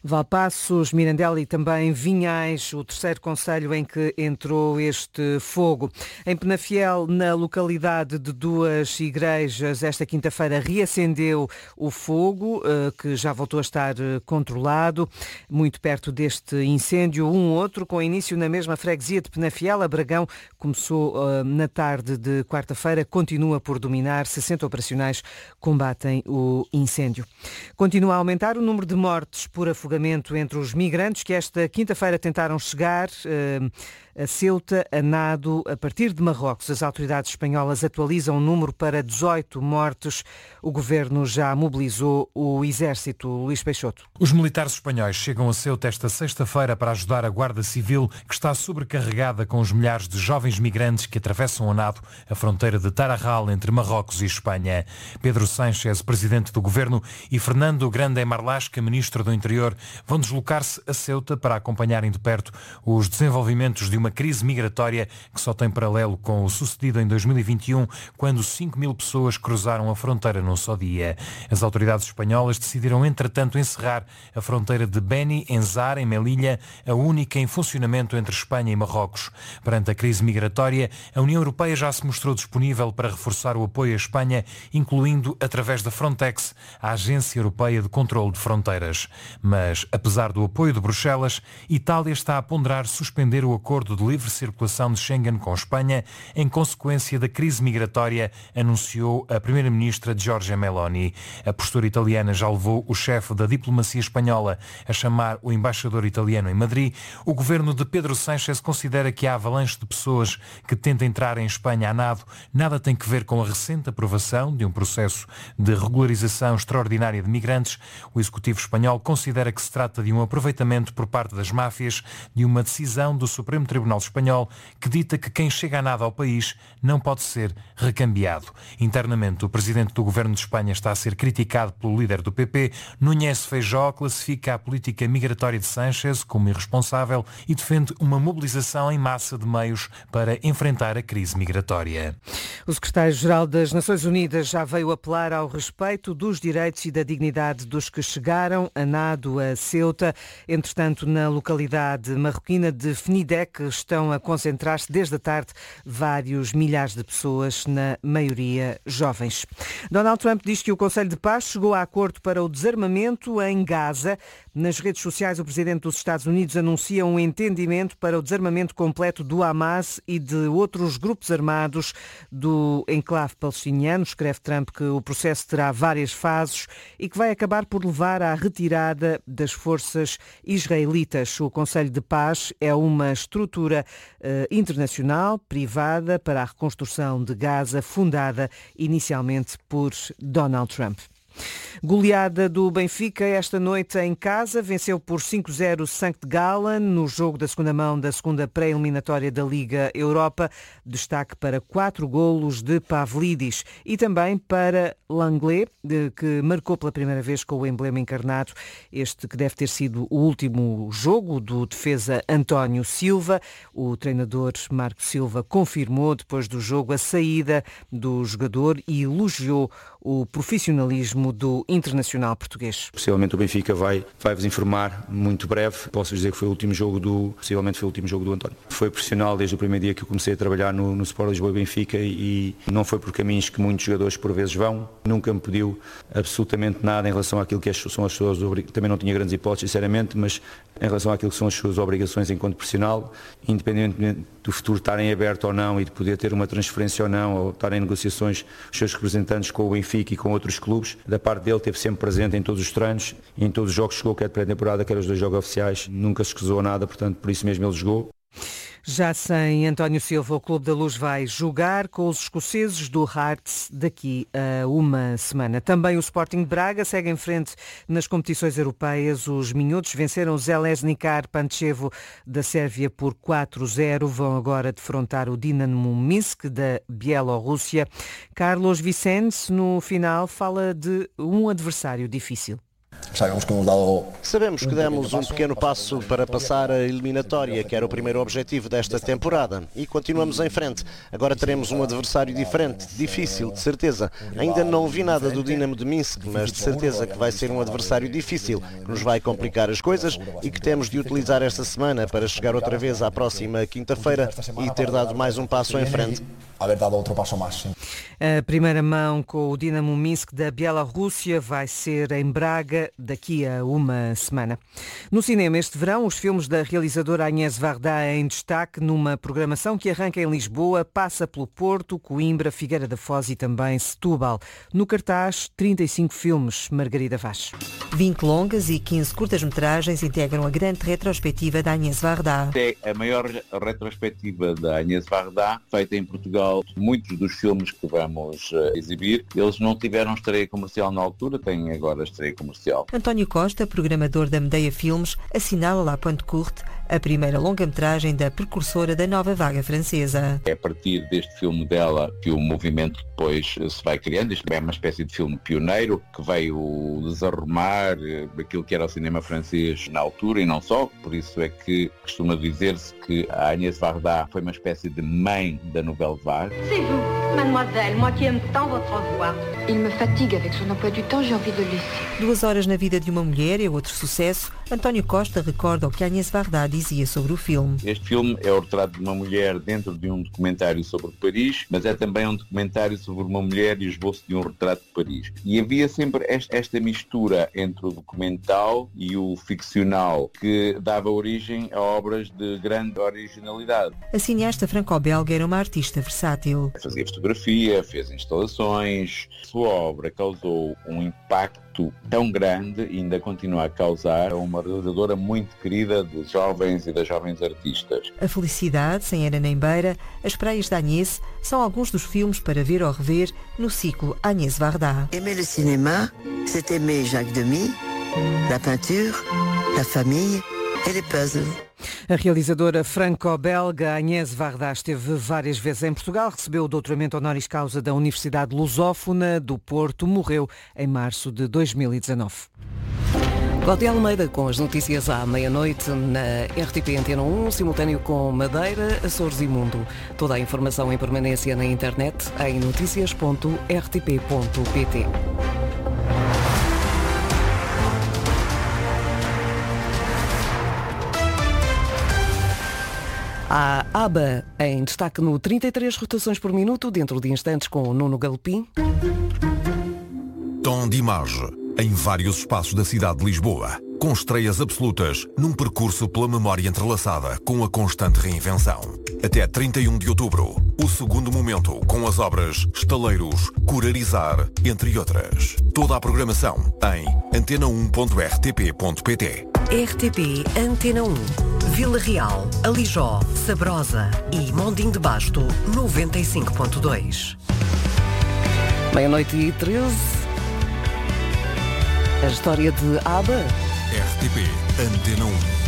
Valpaços, Mirandela e também Vinhais, o terceiro concelho em que entrou este fogo. Em Penafiel, na localidade de duas igrejas, esta quinta-feira reacendeu o fogo, que já voltou a estar controlado. Muito perto deste incêndio, um outro, com início na mesma freguesia de Penafiel, a Bragão, começou na tarde de quarta-feira, continua por dominar. 60 operacionais combatem o incêndio. Continua a aumentar o número de mortes por afogamento entre os migrantes que esta quinta-feira tentaram chegar a Ceuta a nado a partir de Marrocos. As autoridades espanholas atualizam o número para 18 mortos. O governo já mobilizou o exército. Luís Peixoto. Os militares espanhóis chegam a Ceuta esta sexta-feira para ajudar a Guarda Civil, que está sobrecarregada com os milhares de jovens migrantes que atravessam a nado a fronteira de Tarajal entre Marrocos e Espanha. Pedro Sánchez, presidente do governo, e Fernando Grande Marlasca, ministro do Interior, vão deslocar-se a Ceuta para acompanharem de perto os desenvolvimentos de uma crise migratória que só tem paralelo com o sucedido em 2021, quando 5.000 pessoas cruzaram a fronteira num só dia. As autoridades espanholas decidiram, entretanto, encerrar a fronteira de Beni Enzar, em Melilla, a única em funcionamento entre Espanha e Marrocos. Perante a crise migratória, a União Europeia já se mostrou disponível para reforçar o apoio à Espanha, incluindo, através da Frontex, a Agência Europeia de Controlo de Fronteiras. Mas, apesar do apoio de Bruxelas, Itália está a ponderar suspender o acordo de livre circulação de Schengen com Espanha em consequência da crise migratória, anunciou a primeira-ministra Giorgia Meloni. A postura italiana já levou o chefe da diplomacia espanhola a chamar o embaixador italiano em Madrid. O governo de Pedro Sánchez considera que a avalanche de pessoas que tenta entrar em Espanha a nado nada tem que ver com a recente aprovação de um processo de regularização extraordinária de migrantes. O executivo espanhol considera que se trata de um aproveitamento por parte das máfias de uma decisão do Supremo Tribunal Espanhol que dita que quem chega a nada ao país não pode ser recambiado. Internamente, o presidente do governo de Espanha está a ser criticado pelo líder do PP. Núñez Feijóo classifica a política migratória de Sánchez como irresponsável e defende uma mobilização em massa de meios para enfrentar a crise migratória. O secretário-geral das Nações Unidas já veio apelar ao respeito dos direitos e da dignidade dos que chegaram a nado a Ceuta. Entretanto, na localidade marroquina de Fnidec estão a concentrar-se desde a tarde vários milhares de pessoas, na maioria jovens. Donald Trump diz que o Conselho de Paz chegou a acordo para o desarmamento em Gaza. Nas redes sociais, o presidente dos Estados Unidos anuncia um entendimento para o desarmamento completo do Hamas e de outros grupos armados do enclave palestiniano. Escreve Trump que o processo terá várias fases e que vai acabar por levar à retirada das forças israelitas. O Conselho de Paz é uma estrutura internacional privada para a reconstrução de Gaza, fundada inicialmente por Donald Trump. Goleada do Benfica esta noite em casa, venceu por 5-0 St. Gallen no jogo da segunda mão da segunda pré-eliminatória da Liga Europa. Destaque para 4 golos de Pavlidis e também para Langlais, que marcou pela primeira vez com o emblema encarnado, este que deve ter sido o último jogo do defesa António Silva. O treinador Marco Silva confirmou depois do jogo a saída do jogador e elogiou o profissionalismo do internacional português. Possivelmente o Benfica vai-vos informar muito breve. Posso dizer que possivelmente foi o último jogo do António. Foi profissional desde o primeiro dia que eu comecei a trabalhar no Sport Lisboa e Benfica e não foi por caminhos que muitos jogadores por vezes vão. Nunca me pediu absolutamente nada em relação àquilo que são as suas obrigações. Também não tinha grandes hipóteses, sinceramente, mas em relação àquilo que são as suas obrigações enquanto profissional, independentemente do futuro estarem aberto ou não e de poder ter uma transferência ou não, ou estar em negociações os seus representantes com o Benfica e com outros clubes, da parte dele esteve sempre presente em todos os treinos, em todos os jogos que jogou, quer de pré-temporada, quer os 2 jogos oficiais, nunca se escusou nada, portanto, por isso mesmo ele jogou. Já sem António Silva, o Clube da Luz vai jogar com os escoceses do Hearts daqui a uma semana. Também o Sporting de Braga segue em frente nas competições europeias. Os minhotos venceram o Železničar Pančevo da Sérvia por 4-0. Vão agora defrontar o Dinamo Minsk da Bielorrússia. Carlos Vicente, no final, fala de um adversário difícil. Sabemos que demos um pequeno passo para passar a eliminatória, que era o primeiro objetivo desta temporada, e continuamos em frente. Agora teremos um adversário diferente, difícil, de certeza. Ainda não vi nada do Dinamo de Minsk, mas de certeza que vai ser um adversário difícil, que nos vai complicar as coisas e que temos de utilizar esta semana para chegar outra vez à próxima quinta-feira e ter dado mais um passo em frente. A primeira mão com o Dinamo Minsk da Bielorrússia vai ser em Braga daqui a uma semana. No cinema este verão, os filmes da realizadora Agnès Varda em destaque numa programação que arranca em Lisboa, passa pelo Porto, Coimbra, Figueira da Foz e também Setúbal. No cartaz, 35 filmes. Margarida Vaz. 20 longas e 15 curtas-metragens integram a grande retrospectiva da Agnès Varda. É a maior retrospectiva da Agnès Varda feita em Portugal. Muitos dos filmes que vamos exibir, eles não tiveram estreia comercial na altura, têm agora estreia comercial. António Costa, programador da Medeia Filmes, assinala La Pointe Courte, a primeira longa-metragem da precursora da nova vaga francesa. É a partir deste filme dela que o movimento depois se vai criando. Isto é uma espécie de filme pioneiro que veio desarrumar aquilo que era o cinema francês na altura e não só. Por isso é que costuma dizer-se que a Agnès Varda foi uma espécie de mãe da Nouvelle Vague. C'est vous, mademoiselle, moi qui aime tant votre voix. Il me fatigue avec son emploi du temps, j'ai envie de le laisser. 2 horas na vida de uma mulher é outro sucesso. António Costa recorda o que Agnès Varda dizia sobre o filme. Este filme é o retrato de uma mulher dentro de um documentário sobre Paris, mas é também um documentário sobre uma mulher e o esboço de um retrato de Paris. E havia sempre esta mistura entre o documental e o ficcional, que dava origem a obras de grande originalidade. A cineasta franco-belga era uma artista versátil. Fazia fotografia, fez instalações. Sua obra causou um impacto tão grande e ainda continua a causar uma realizadora muito querida dos jovens e das jovens artistas. A Felicidade, Sem Era Nem Beira, As Praias da Agnès são alguns dos filmes para ver ou rever no ciclo Agnès Varda. Aimer le cinéma, c'est aimer Jacques Demy, la peinture, la famille et les puzzles. A realizadora franco-belga Agnès Varda esteve várias vezes em Portugal, recebeu o doutoramento honoris causa da Universidade Lusófona do Porto, morreu em março de 2019. Cláudia Almeida com as notícias à meia-noite na RTP Antena 1, simultâneo com Madeira, Açores e Mundo. Toda a informação em permanência na internet em noticias.rtp.pt. A ABA em destaque no 33 rotações por minuto, dentro de instantes com o Nuno Galopim. Tom de imagem em vários espaços da cidade de Lisboa, com estreias absolutas num percurso pela memória entrelaçada com a constante reinvenção. Até 31 de outubro, o segundo momento com as obras Estaleiros, Curarizar, entre outras. Toda a programação em antena1.rtp.pt. RTP Antena 1, Vila Real, Alijó, Sabrosa e Mondim de Basto, 95.2. Meia-noite e 13. A história de ABBA. RTP Antena 1.